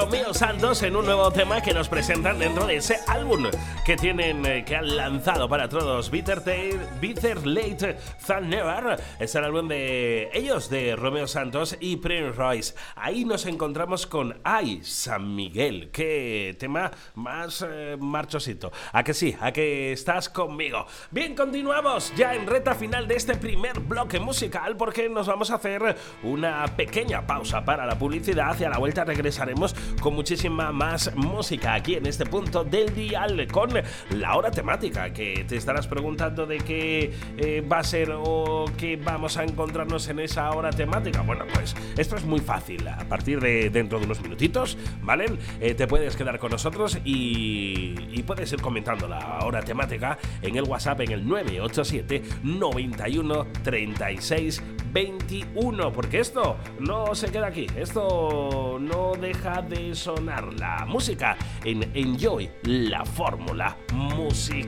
Romeo Santos en un nuevo tema que nos presentan dentro de ese álbum que tienen, que han lanzado para todos, Better Late Than Never. Es el álbum de ellos, de Romeo Santos y Prince Royce. Ahí nos encontramos con Ay, San Miguel. Qué tema más marchosito. ¿A que sí? ¿A que estás conmigo? Bien, continuamos ya en recta final de este primer bloque musical, porque nos vamos a hacer una pequeña pausa para la publicidad y a la vuelta regresaremos con muchísima más música aquí en este punto del dial con la hora temática, que te estarás preguntando de qué va a ser o qué vamos a encontrarnos en esa hora temática. Bueno, pues esto es muy fácil. A partir de dentro de unos minutitos, ¿vale? Te puedes quedar con nosotros y puedes ir comentando la hora temática en el WhatsApp en el 987 91 36 21, porque esto no se queda aquí, esto no deja de sonar. La música en Enjoy, la fórmula musical.